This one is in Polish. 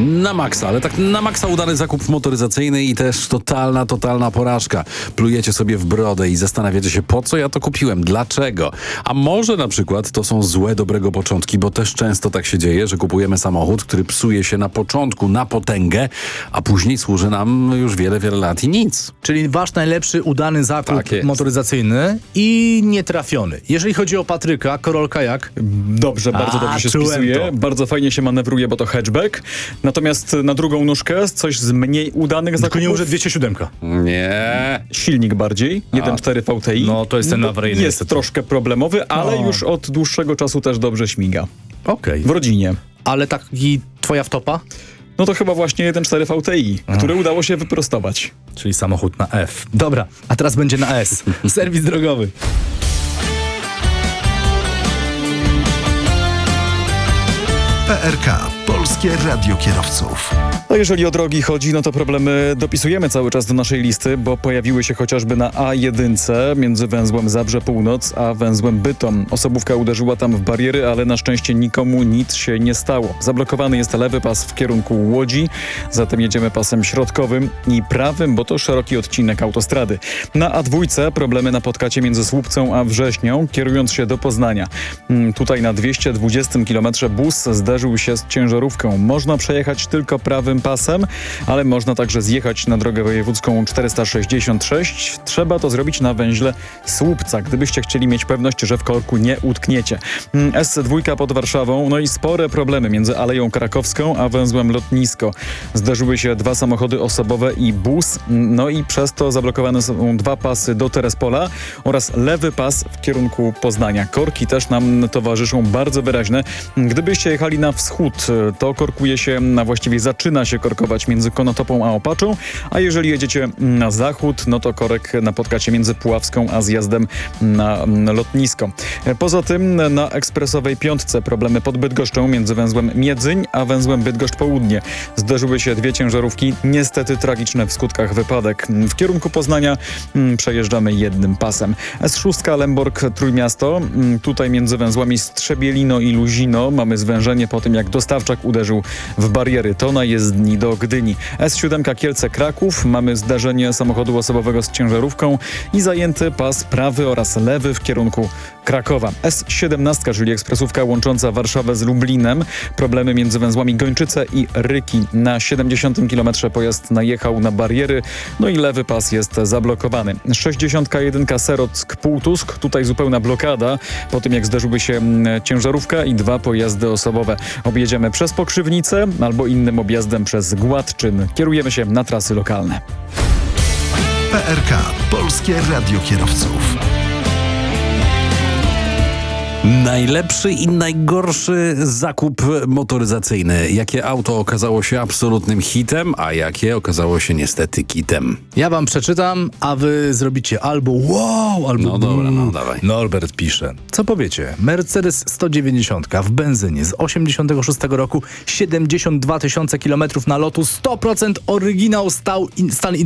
Na maksa, ale tak na maksa udany zakup motoryzacyjny i też totalna porażka. Plujecie sobie w brodę i zastanawiacie się, po co ja to kupiłem, dlaczego. A może na przykład to są złe dobrego początki, bo też często tak się dzieje, że kupujemy samochód, który psuje się na początku na potęgę, a później służy nam już wiele lat i nic. Czyli wasz najlepszy udany zakup Tak jest. motoryzacyjny i nietrafiony. Jeżeli chodzi o Patryka, Korolka jak? Dobrze, bardzo dobrze się czułem spisuje. to. Bardzo fajnie się manewruje, bo to hatchback. Natomiast na drugą nóżkę coś z mniej udanych Tylko zakupów. nie może 207. Nie. Silnik bardziej, 1.4 VTI. No, to jest ten awaryjny Jest niestety. troszkę problemowy, ale już od dłuższego czasu też dobrze śmiga. Okej. W rodzinie. Ale taki twoja wtopa? No to chyba właśnie 1.4 VTI, który udało się wyprostować. Czyli samochód na F. Dobra, a teraz będzie na S. Serwis drogowy. PRK. Polskie Radio Kierowców. No jeżeli o drogi chodzi, no to problemy dopisujemy cały czas do naszej listy, bo pojawiły się chociażby na A1 między węzłem Zabrze Północ a węzłem Bytom. Osobówka uderzyła tam w bariery, ale na szczęście nikomu nic się nie stało. Zablokowany jest lewy pas w kierunku Łodzi, zatem jedziemy pasem środkowym i prawym, bo to szeroki odcinek autostrady. Na A2 problemy napotkacie między Słupcą a Wrześnią, kierując się do Poznania. Tutaj na 220 km bus zderzył się z ciężarówką. Można przejechać tylko prawym pasem, ale można także zjechać na drogę wojewódzką 466. Trzeba to zrobić na węźle Słupca, gdybyście chcieli mieć pewność, że w korku nie utkniecie. SC2 pod Warszawą, no i spore problemy między Aleją Krakowską a węzłem Lotnisko. Zderzyły się dwa samochody osobowe i bus, no i przez to zablokowane są dwa pasy do Terespola oraz lewy pas w kierunku Poznania. Korki też nam towarzyszą bardzo wyraźne. Gdybyście jechali na wschód, to korkuje się, a właściwie zaczyna się korkować między Konotopą a Opaczą, a jeżeli jedziecie na zachód, no to korek napotkacie między Puławską a zjazdem na lotnisko. Poza tym na ekspresowej piątce problemy pod Bydgoszczą między węzłem Miedzyń a węzłem Bydgoszcz Południe. Zderzyły się dwie ciężarówki, niestety tragiczne w skutkach wypadek. W kierunku Poznania przejeżdżamy jednym pasem. S6 Lęborg Trójmiasto, tutaj między węzłami Strzebielino i Luzino mamy zwężenie po tym, jak dostawczak uderzył w bariery. To na jezdni do Gdyni. S7 Kielce Kraków, mamy zdarzenie samochodu osobowego z ciężarówką i zajęty pas prawy oraz lewy w kierunku Krakowa. S17, czyli ekspresówka łącząca Warszawę z Lublinem. Problemy między węzłami Gończyce i Ryki. Na 70 km pojazd najechał na bariery, no i lewy pas jest zablokowany. 61 Serock-Półtusk, tutaj zupełna blokada po tym, jak zderzyły się ciężarówka i dwa pojazdy osobowe. Objedziemy przez Pokrzywnicę albo innym objazdem przez Gładczyn. Kierujemy się na trasy lokalne. PRK. Polskie Radio Kierowców. Najlepszy i najgorszy zakup motoryzacyjny. Jakie auto okazało się absolutnym hitem, a jakie okazało się niestety kitem. Ja wam przeczytam, a wy zrobicie albo wow, albo No dobra, no dawaj. Norbert pisze. Co powiecie? Mercedes 190 w benzynie z 86 roku, 72 000 kilometrów nalotu, 100% oryginał stan